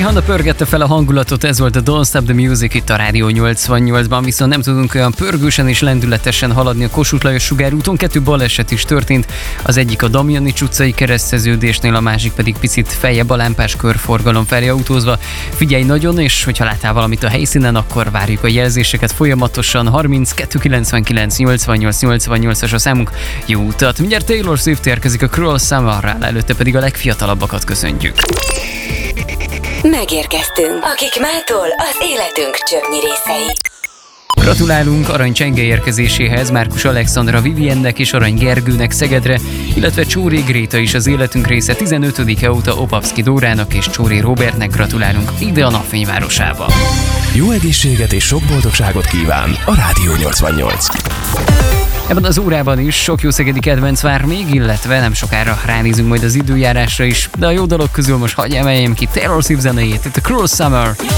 Rihanna pörgette fel a hangulatot, ez volt a Don't Stop the Music itt a Rádió 88-ban, viszont nem tudunk olyan pörgősen és lendületesen haladni a Kossuth Lajos sugárúton. 2 baleset is történt, az egyik a Damjanics utcai kereszteződésnél, a másik pedig picit feljebb a Lámpás körforgalom felé autózva. Figyelj nagyon, és hogyha láttál valamit a helyszínen, akkor várjuk a jelzéseket folyamatosan. 32 99 88 88-as a számunk. Jó utat! Mindjárt Taylor Swift érkezik a Cruel Summerrel, előtte pedig a legfiatalabbakat köszöntjük. Megérkeztünk, akik mától az életünk csöpnyi részei. Gratulálunk Arany Csenge érkezéséhez Márkus Alexandra Viviennek és Arany Gergőnek Szegedre, illetve Csóri Gréta is az életünk része. 15-e óta Opavszki Dórának és Csóri Robertnek gratulálunk ide a napfényvárosába. Jó egészséget és sok boldogságot kíván a Rádió 88. Ebben az órában is sok jó szegedi kedvenc vár még, illetve nem sokára ránézünk majd az időjárásra is, de a jó dalok közül most hagyj emeljem ki Taylor Swift zenéjét, itt a Cruel Summer.